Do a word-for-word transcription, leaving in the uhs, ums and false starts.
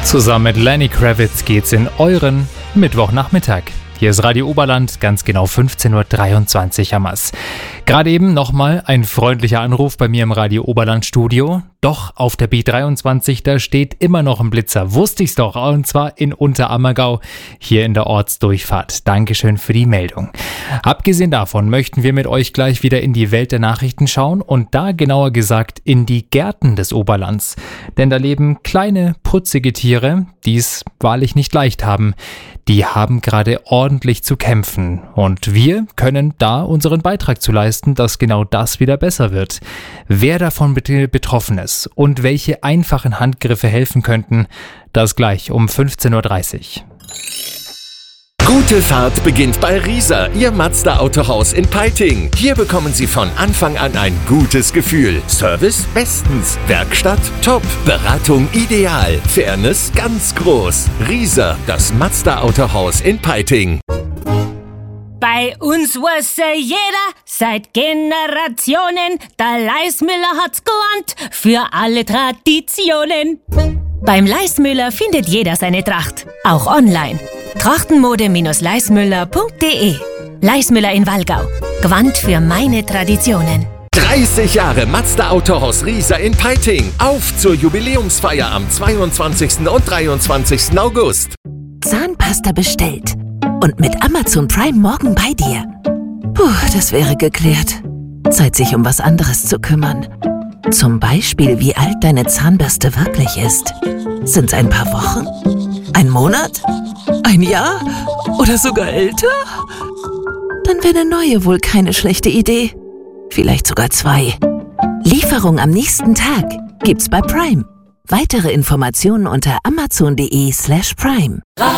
Zusammen mit Lenny Kravitz geht's in euren Mittwochnachmittag. Hier ist Radio Oberland, ganz genau fünfzehn Uhr dreiundzwanzig am Mass. Gerade eben nochmal ein freundlicher Anruf bei mir im Radio Oberland Studio. Doch auf der B dreiundzwanzig, da steht immer noch ein Blitzer. Wusste ich's doch, und zwar in Unterammergau, hier in der Ortsdurchfahrt. Dankeschön für die Meldung. Abgesehen davon möchten wir mit euch gleich wieder in die Welt der Nachrichten schauen und da genauer gesagt in die Gärten des Oberlands. Denn da leben kleine, putzige Tiere, die es wahrlich nicht leicht haben. Die haben gerade ordentlich zu kämpfen und wir können da unseren Beitrag zu leisten, dass genau das wieder besser wird. Wer davon betroffen ist und welche einfachen Handgriffe helfen könnten, das gleich um fünfzehn Uhr dreißig. Gute Fahrt beginnt bei Rieser, Ihr Mazda-Autohaus in Peiting. Hier bekommen Sie von Anfang an ein gutes Gefühl. Service bestens, Werkstatt top, Beratung ideal, Fairness ganz groß. Rieser, das Mazda-Autohaus in Peiting. Bei uns wusste jeder seit Generationen, der Leismüller hat's gelernt für alle Traditionen. Beim Leismüller findet jeder seine Tracht, auch online. Trachtenmode Leismüller punkt de. Leismüller in Wallgau. Gewandt für meine Traditionen. dreißig Jahre Mazda Autohaus Rieser in Peiting. Auf zur Jubiläumsfeier am zweiundzwanzigsten und dreiundzwanzigsten August. Zahnpasta bestellt. Und mit Amazon Prime morgen bei dir. Puh, das wäre geklärt. Zeit, sich um was anderes zu kümmern. Zum Beispiel, wie alt deine Zahnbürste wirklich ist. Sind's ein paar Wochen? Ein Monat? Ein Jahr? Oder sogar älter? Dann wäre eine neue wohl keine schlechte Idee. Vielleicht sogar zwei. Lieferung am nächsten Tag gibt's bei Prime. Weitere Informationen unter amazon punkt de slash prime.